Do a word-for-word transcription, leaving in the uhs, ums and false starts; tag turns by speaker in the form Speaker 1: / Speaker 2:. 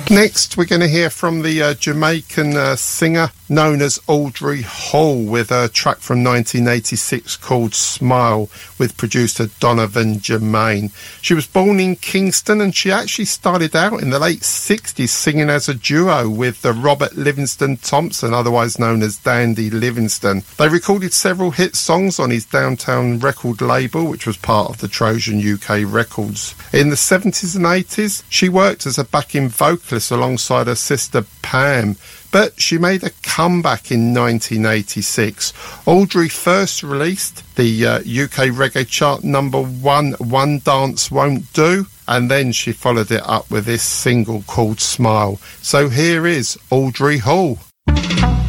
Speaker 1: Next, we're going to hear from the uh, Jamaican uh, singer known as Audrey Hall with a track from nineteen eighty-six called Smile with producer Donovan Germain. She was born in Kingston and she actually started out in the late sixties singing as a duo with uh, Robert Livingston Thompson, otherwise known as Dandy Livingston. They recorded several hit songs on his Downtown record label, which was part of the Trojan U K Records. In the seventies and eighties, she worked as a backing vocalist alongside her sister Pam, but she made a comeback in nineteen eighty-six. Audrey first released the uh, U K reggae chart number one, One Dance Won't Do, and then she followed it up with this single called Smile. So here is Audrey Hall.